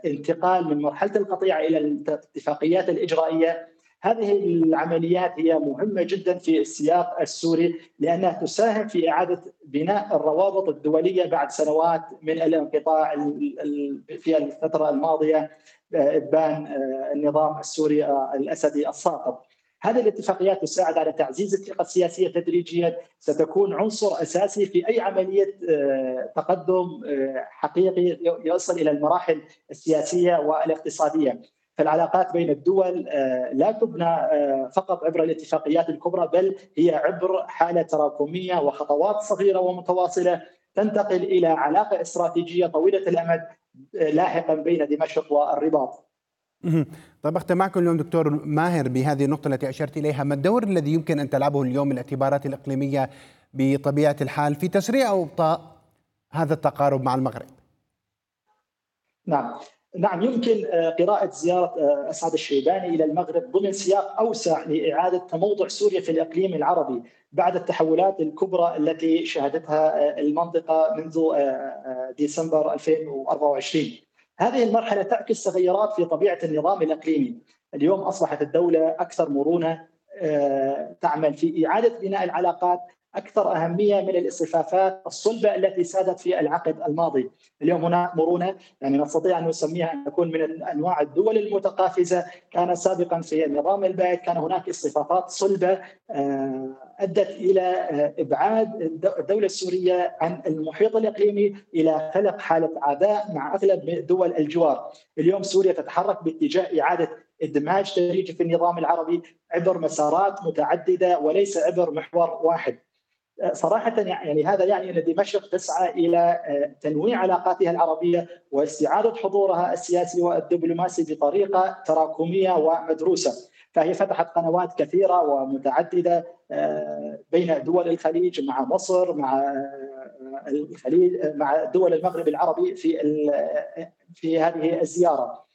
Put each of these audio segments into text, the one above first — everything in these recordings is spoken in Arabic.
انتقال من مرحلة القطيعة إلى الاتفاقيات الإجرائية. هذه العمليات هي مهمة جدا في السياق السوري، لأنها تساهم في إعادة بناء الروابط الدولية بعد سنوات من الانقطاع في الفترة الماضية، إبان النظام السوري الأسدي الساقط. هذه الاتفاقيات تساعد على تعزيز الثقة السياسية تدريجيا، ستكون عنصر أساسي في أي عملية تقدم حقيقي يصل إلى المراحل السياسية والاقتصادية. فالعلاقات بين الدول لا تبنى فقط عبر الاتفاقيات الكبرى، بل هي عبر حالة تراكمية وخطوات صغيرة ومتواصلة تنتقل إلى علاقة استراتيجية طويلة الأمد لاحقا بين دمشق والرباط. طيب، أختم معكم اليوم دكتور ماهر بهذه النقطة التي أشرت إليها. ما الدور الذي يمكن أن تلعبه اليوم الاعتبارات الإقليمية بطبيعة الحال في تسريع أو إبطاء هذا التقارب مع المغرب؟ نعم، يمكن قراءة زيارة أسعد الشيباني إلى المغرب ضمن سياق أوسع لإعادة تموضع سوريا في الإقليم العربي بعد التحولات الكبرى التي شهدتها المنطقة منذ ديسمبر 2024. هذه المرحلة تعكس تغيرات في طبيعة النظام الإقليمي. اليوم أصبحت الدولة أكثر مرونة، تعمل في إعادة بناء العلاقات أكثر أهمية من الاصطفافات الصلبة التي سادت في العقد الماضي. اليوم هناك مرونة، يعني نستطيع أن نسميها أن تكون من أنواع الدول المتقافزة. كان سابقا في النظام البائد كان هناك اصطفافات صلبة أدت إلى إبعاد الدولة السورية عن المحيط الإقليمي إلى خلق حالة عداء مع أغلب دول الجوار. اليوم سوريا تتحرك باتجاه إعادة إدماج تدريجي في النظام العربي عبر مسارات متعددة وليس عبر محور واحد. صراحة يعني هذا يعني أن دمشق تسعى إلى تنويع علاقاتها العربية واستعادة حضورها السياسي والدبلوماسي بطريقة تراكمية ومدروسة. فهي فتحت قنوات كثيرة ومتعددة بين دول الخليج مع مصر، مع الخليج، مع دول المغرب العربي في هذه الزيارة.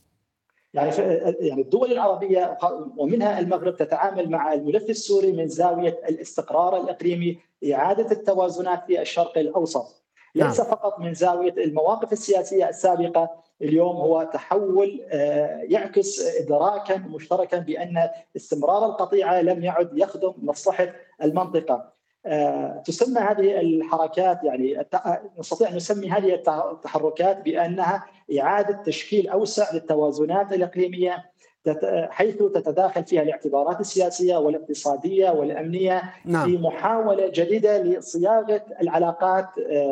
يعني الدول العربية ومنها المغرب تتعامل مع الملف السوري من زاوية الاستقرار الإقليمي، إعادة التوازنات في الشرق الأوسط، ليس فقط من زاوية المواقف السياسية السابقة. اليوم هو تحول يعكس إدراكا مشتركا بأن استمرار القطيعة لم يعد يخدم مصلحة المنطقة. تسمى هذه الحركات، يعني نستطيع أن نسمي هذه التحركات بأنها إعادة تشكيل أوسع للتوازنات الإقليمية، حيث تتداخل فيها الاعتبارات السياسية والاقتصادية والأمنية في محاولة جديدة لصياغة العلاقات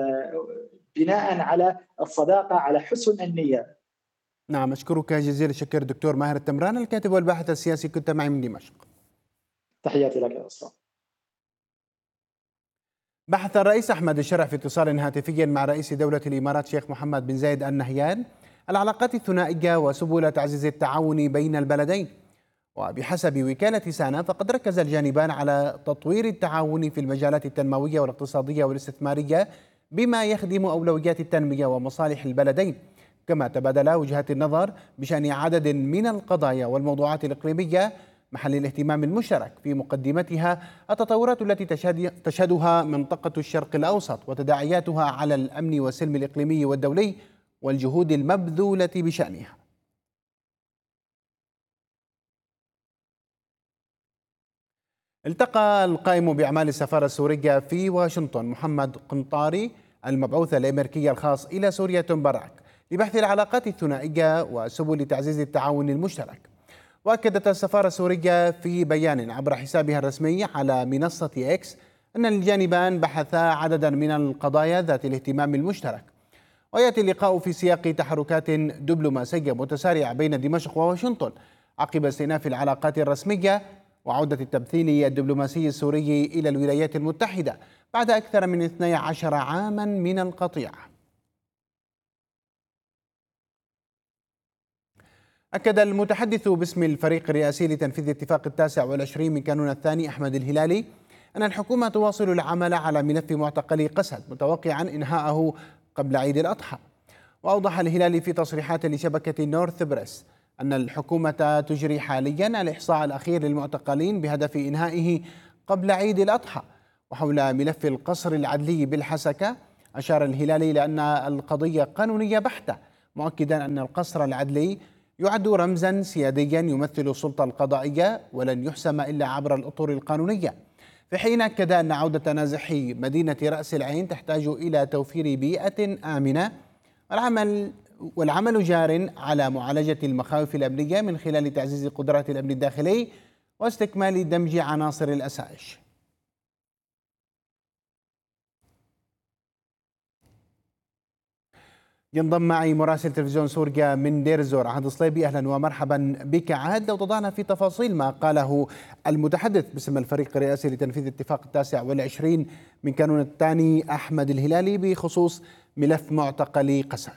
بناء على الصداقة، على حسن النية. نعم، أشكرك جزيل الشكر دكتور ماهر التمران، الكاتب والباحث السياسي، كنت معي من دمشق. تحياتي لك يا أستاذ. بحث الرئيس أحمد الشرع في اتصال هاتفي مع رئيس دولة الإمارات شيخ محمد بن زايد آل نهيان العلاقات الثنائية وسبل تعزيز التعاون بين البلدين. وبحسب وكالة سانا فقد ركز الجانبان على تطوير التعاون في المجالات التنموية والاقتصادية والاستثمارية بما يخدم أولويات التنمية ومصالح البلدين، كما تبادلا وجهات النظر بشأن عدد من القضايا والموضوعات الإقليمية محل الاهتمام المشترك، في مقدمتها التطورات التي تشهدها منطقة الشرق الأوسط وتداعياتها على الأمن والسلم الإقليمي والدولي والجهود المبذولة بشأنها. التقى القائم بأعمال السفارة السورية في واشنطن محمد قنطاري المبعوث الأمريكي الخاص إلى سوريا توم باراك لبحث العلاقات الثنائية وسبل تعزيز التعاون المشترك. وأكدت السفارة السورية في بيان عبر حسابها الرسمي على منصة إكس أن الجانبان بحثا عددا من القضايا ذات الاهتمام المشترك. ويأتي اللقاء في سياق تحركات دبلوماسية متسارعة بين دمشق وواشنطن عقب استئناف العلاقات الرسمية وعودة التمثيل الدبلوماسي السوري إلى الولايات المتحدة بعد أكثر من 12 عاما من القطيعة. أكد المتحدث باسم الفريق الرئاسي لتنفيذ اتفاق 29 من كانون الثاني أحمد الهلالي أن الحكومة تواصل العمل على ملف معتقل قسد متوقعا إنهاءه قبل عيد الأضحى. وأوضح الهلالي في تصريحات لشبكة نورث بريس أن الحكومة تجري حاليا الإحصاء الأخير للمعتقلين بهدف إنهائه قبل عيد الأضحى. وحول ملف القصر العدلي بالحسكة أشار الهلالي إلى أن القضية قانونية بحتة مؤكدا أن القصر العدلي يعد رمزا سياديا يمثل السلطة القضائية ولن يحسم إلا عبر الأطر القانونية، في حين أكد أن عودة نازحي مدينة رأس العين تحتاج إلى توفير بيئة آمنة والعمل جار على معالجة المخاوف الأمنية من خلال تعزيز قدرات الأمن الداخلي واستكمال دمج عناصر الأسايش. ينضم معي مراسل تلفزيون سوريا من دير الزور عهد الصليبي. أهلا ومرحبا بك عهد. لو تضعنا في تفاصيل ما قاله المتحدث باسم الفريق الرئاسي لتنفيذ اتفاق 29 من كانون الثاني أحمد الهلالي بخصوص ملف معتقلي قسد.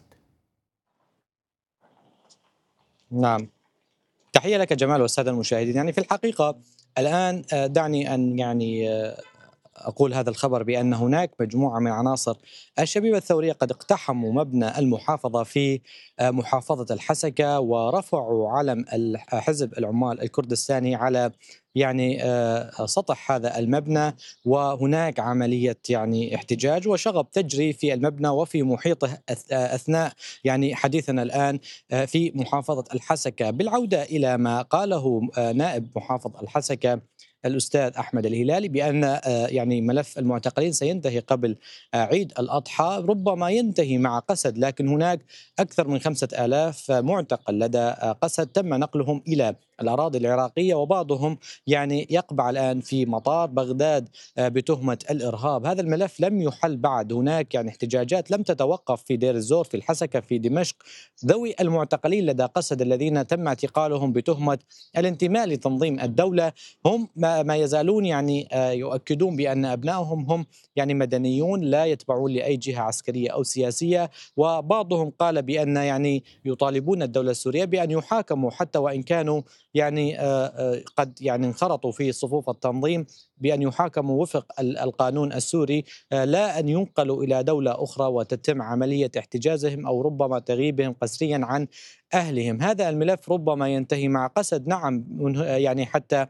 نعم، تحية لك جمال والسادة المشاهدين. يعني في الحقيقة الآن دعني أن أقول هذا الخبر بأن هناك مجموعة من عناصر الشبيبة الثورية قد اقتحموا مبنى المحافظة في محافظة الحسكة ورفعوا علم حزب العمال الكردستاني على سطح هذا المبنى، وهناك عملية احتجاج وشغب تجري في المبنى وفي محيطه أثناء حديثنا الآن في محافظة الحسكة. بالعودة إلى ما قاله نائب محافظ الحسكة الأستاذ أحمد الهلالي بأن ملف المعتقلين سينتهي قبل عيد الأضحى، ربما ينتهي مع قسد، لكن هناك أكثر من 5000 معتقل لدى قسد تم نقلهم إلى الأراضي العراقية، وبعضهم يقبع الآن في مطار بغداد بتهمة الإرهاب. هذا الملف لم يحل بعد، هناك احتجاجات لم تتوقف في دير الزور، في الحسكة، في دمشق. ذوي المعتقلين لدى قسد الذين تم اعتقالهم بتهمة الانتماء لتنظيم الدولة هم ما يزالون يؤكدون بأن أبنائهم هم مدنيون لا يتبعون لأي جهة عسكرية أو سياسية، وبعضهم قال بأن يطالبون الدولة السورية بأن يحاكموا حتى وإن كانوا قد انخرطوا في صفوف التنظيم، بأن يحاكموا وفق القانون السوري، لا أن ينقلوا إلى دولة أخرى وتتم عملية احتجازهم أو ربما تغييبهم قسريا عن أهلهم. هذا الملف ربما ينتهي مع قسد، نعم، حتى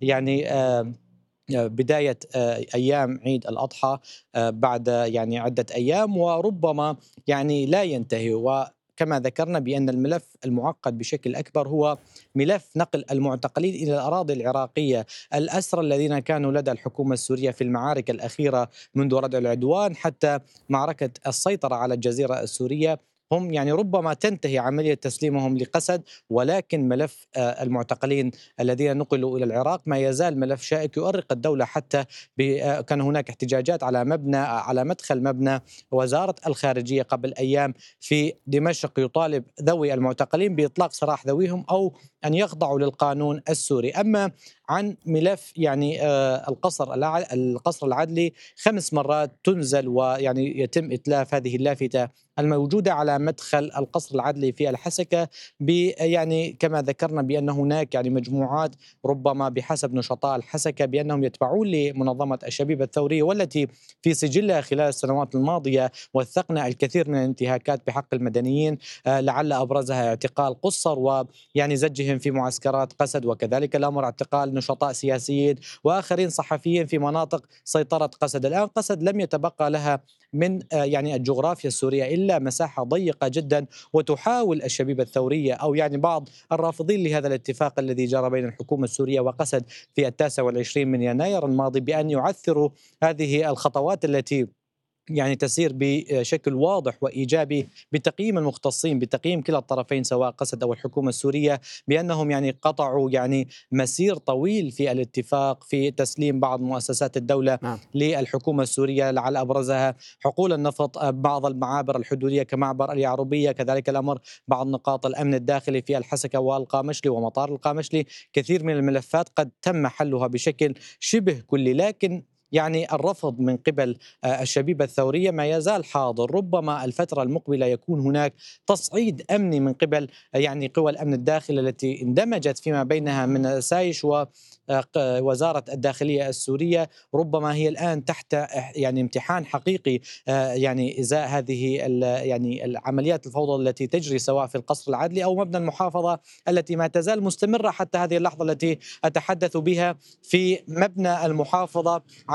بداية أيام عيد الأضحى بعد عدة أيام، وربما لا ينتهي. وكما ذكرنا بأن الملف المعقد بشكل أكبر هو ملف نقل المعتقلين إلى الأراضي العراقية، الأسرى الذين كانوا لدى الحكومة السورية في المعارك الأخيرة منذ ردع العدوان حتى معركة السيطرة على الجزيرة السورية، هم ربما تنتهي عملية تسليمهم لقسد، ولكن ملف المعتقلين الذين نقلوا إلى العراق ما يزال ملف شائك يؤرق الدولة. حتى كان هناك احتجاجات على مدخل مبنى وزارة الخارجية قبل أيام في دمشق يطالب ذوي المعتقلين بإطلاق سراح ذويهم أو أن يخضعوا للقانون السوري. أما عن ملف القصر العدلي 5 مرات تنزل ويتم إتلاف هذه اللافتة الموجودة على مدخل القصر العدلي في الحسكة، كما ذكرنا بأن هناك مجموعات ربما بحسب نشطاء الحسكة بأنهم يتبعون لمنظمة الشبيبة الثورية، والتي في سجلها خلال السنوات الماضية وثقنا الكثير من الانتهاكات بحق المدنيين، لعل أبرزها اعتقال قصر زجهم في معسكرات قسد، وكذلك الأمر اعتقال نشطاء سياسيين وآخرين صحفيين في مناطق سيطرة قسد. الآن قسد لم يتبقى لها من الجغرافيا السورية إلا مساحة ضيقة جدا، وتحاول الشبيبة الثورية أو بعض الرافضين لهذا الاتفاق الذي جرى بين الحكومة السورية وقسد في 29 من يناير الماضي بأن يعثروا هذه الخطوات التي تسير بشكل واضح وإيجابي بتقييم المختصين، بتقييم كلا الطرفين سواء قسد أو الحكومة السورية، بأنهم قطعوا مسير طويل في الاتفاق في تسليم بعض مؤسسات الدولة للحكومة السورية، لعل أبرزها حقول النفط، بعض المعابر الحدودية كمعبر اليعربية، كذلك الأمر بعض نقاط الأمن الداخلي في الحسكة والقامشلي ومطار القامشلي. كثير من الملفات قد تم حلها بشكل شبه كلي، لكن الرفض من قبل الشبيبة الثورية ما يزال حاضر. ربما الفترة المقبلة يكون هناك تصعيد أمني من قبل قوى الأمن الداخلي التي اندمجت فيما بينها من سايش ووزارة الداخلية السورية، ربما هي الآن تحت امتحان حقيقي إزاء هذه العمليات الفوضى التي تجري سواء في القصر العدلي أو مبنى المحافظة التي ما تزال مستمرة حتى هذه اللحظة التي أتحدث بها في مبنى المحافظة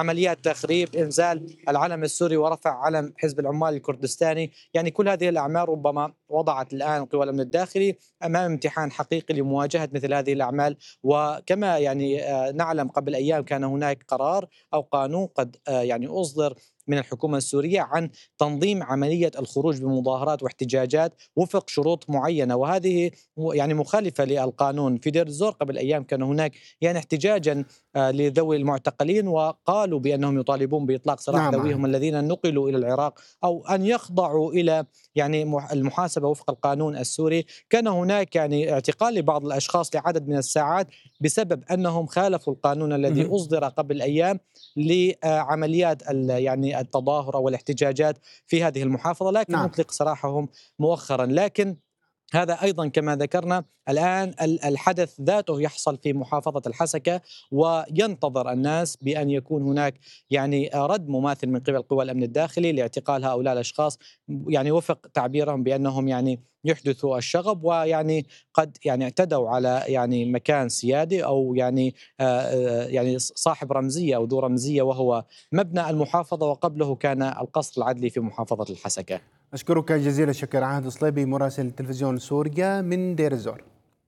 عمليات تخريب، إنزال العلم السوري ورفع علم حزب العمال الكردستاني. يعني كل هذه الأعمال ربما وضعت الآن قوى الأمن الداخلي أمام امتحان حقيقي لمواجهة مثل هذه الأعمال. وكما يعني نعلم قبل أيام كان هناك قرار أو قانون قد يعني أصدر من الحكومة السورية عن تنظيم عملية الخروج بمظاهرات واحتجاجات وفق شروط معينة، وهذه يعني مخالفة للقانون. في دير الزور قبل أيام كان هناك يعني احتجاجا لذوي المعتقلين، وقالوا بأنهم يطالبون بإطلاق سراح ذويهم الذين نقلوا إلى العراق أو أن يخضعوا إلى يعني المحاسبة وفق القانون السوري. كان هناك يعني اعتقال لبعض الأشخاص لعدد من الساعات بسبب أنهم خالفوا القانون الذي أصدر قبل أيام لعمليات يعني التظاهر أو الاحتجاجات في هذه المحافظة، لكن أطلق سراحهم مؤخرا. لكن هذا أيضا كما ذكرنا الآن الحدث ذاته يحصل في محافظة الحسكة، وينتظر الناس بأن يكون هناك يعني رد مماثل من قبل قوى الأمن الداخلي لاعتقال هؤلاء الأشخاص، يعني وفق تعبيرهم بأنهم يعني يحدثوا الشغب، ويعني قد يعني اعتدوا على يعني مكان سيادي أو يعني يعني صاحب رمزية أو ذو رمزية، وهو مبنى المحافظة، وقبله كان القصر العدلي في محافظة الحسكة. أشكرك جزيل الشكر عهد صليبي مراسل تلفزيون سوريا من دير الزور.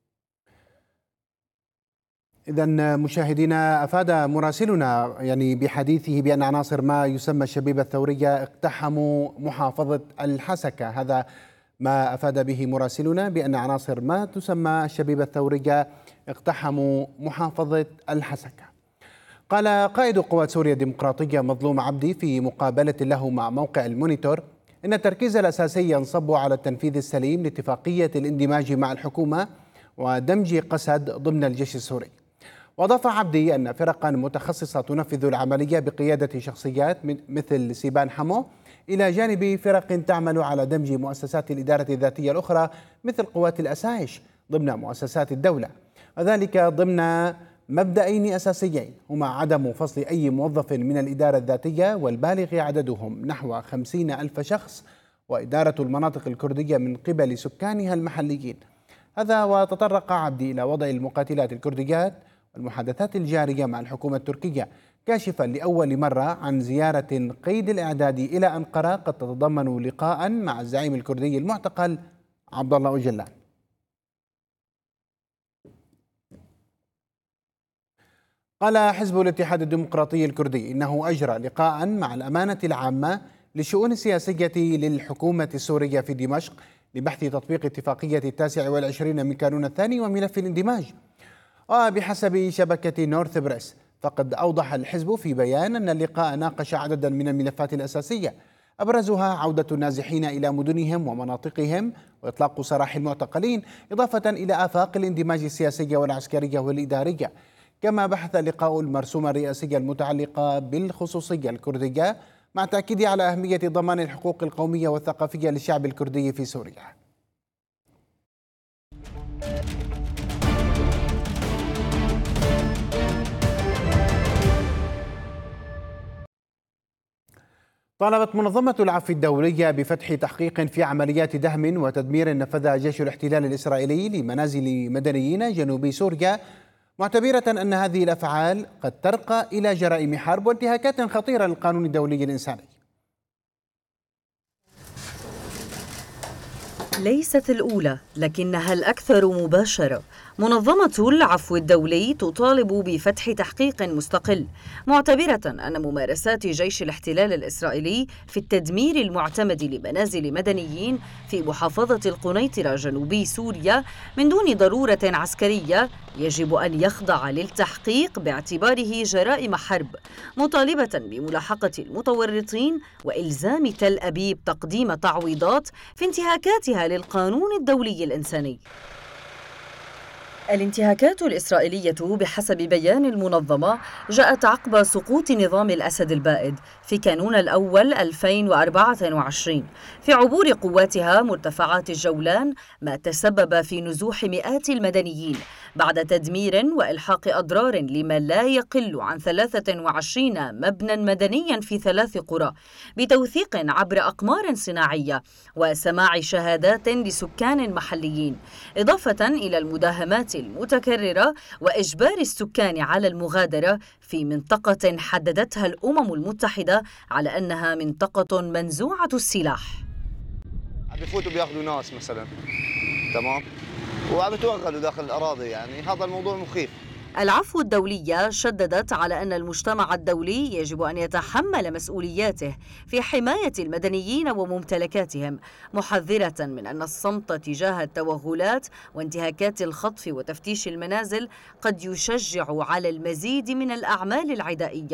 إذن مشاهدينا، أفاد مراسلنا يعني بحديثه بأن عناصر ما يسمى الشبيبة الثورية اقتحموا محافظة الحسكة. هذا ما أفاد به مراسلنا بأن عناصر ما تسمى الشبيبة الثورية اقتحموا محافظة الحسكة. قال قائد قوات سوريا الديمقراطية مظلوم عبدي في مقابلة له مع موقع المونيتور إن التركيز الأساسي ينصب على التنفيذ السليم لاتفاقية الاندماج مع الحكومة ودمج قسد ضمن الجيش السوري. وأضاف عبدي أن فرقا متخصصة تنفذ العملية بقيادة شخصيات مثل سيبان حمو إلى جانب فرق تعمل على دمج مؤسسات الإدارة الذاتية الأخرى مثل قوات الأسايش ضمن مؤسسات الدولة، وذلك ضمن مبدأين أساسيين هما عدم فصل أي موظف من الإدارة الذاتية والبالغ عددهم نحو 50,000 شخص، وإدارة المناطق الكردية من قبل سكانها المحليين. هذا وتطرق عبدي إلى وضع المقاتلات الكرديات والمحادثات الجارية مع الحكومة التركية، كاشفا لأول مرة عن زيارة قيد الإعداد إلى أنقرة قد تتضمن لقاء مع الزعيم الكردي المعتقل عبد الله أوجلان. قال حزب الاتحاد الديمقراطي الكردي إنه أجرى لقاء مع الأمانة العامة للشؤون السياسية للحكومة السورية في دمشق لبحث تطبيق اتفاقية 29 من كانون الثاني وملف الاندماج. وبحسب شبكة نورث بريس فقد أوضح الحزب في بيان أن اللقاء ناقش عددا من الملفات الأساسية أبرزها عودة النازحين إلى مدنهم ومناطقهم وإطلاق سراح المعتقلين، إضافة إلى آفاق الاندماج السياسية والعسكرية والإدارية. كما بحث اللقاء المرسومة الرئاسية المتعلقة بالخصوصية الكردية مع تأكيد على أهمية ضمان الحقوق القومية والثقافية للشعب الكردي في سوريا. طالبت منظمة العفو الدولية بفتح تحقيق في عمليات دهم وتدمير نفذها جيش الاحتلال الإسرائيلي لمنازل مدنيين جنوب سوريا، معتبرة أن هذه الأفعال قد ترقى إلى جرائم حرب وانتهاكات خطيرة للقانون الدولي الإنساني. ليست الأولى لكنها الأكثر مباشرة. منظمة العفو الدولي تطالب بفتح تحقيق مستقل، معتبرة أن ممارسات جيش الاحتلال الإسرائيلي في التدمير المعتمد لمنازل مدنيين في محافظة القنيطرة جنوب سوريا من دون ضرورة عسكرية يجب أن يخضع للتحقيق باعتباره جرائم حرب، مطالبة بملاحقة المتورطين وإلزام تل أبيب تقديم تعويضات في انتهاكاتها للقانون الدولي الإنساني. الانتهاكات الإسرائيلية بحسب بيان المنظمة جاءت عقب سقوط نظام الأسد البائد في كانون الأول 2024 في عبور قواتها مرتفعات الجولان، ما تسبب في نزوح مئات المدنيين بعد تدمير وإلحاق أضرار لما لا يقل عن 23 مبنى مدنيا في 3 قرى بتوثيق عبر أقمار صناعية وسماع شهادات لسكان محليين، إضافة إلى المداهمات الهجمات المتكررة وإجبار السكان على المغادرة في منطقة حددتها الأمم المتحدة على أنها منطقة منزوعة السلاح. عم بفوتوا بياخذوا ناس مثلا، تمام، وعم يتوغلوا داخل الأراضي، يعني هذا الموضوع مخيف. العفو الدولية شددت على أن المجتمع الدولي يجب أن يتحمل مسؤولياته في حماية المدنيين وممتلكاتهم، محذرة من أن الصمت تجاه التوغلات وانتهاكات الخطف وتفتيش المنازل قد يشجع على المزيد من الأعمال العدائية.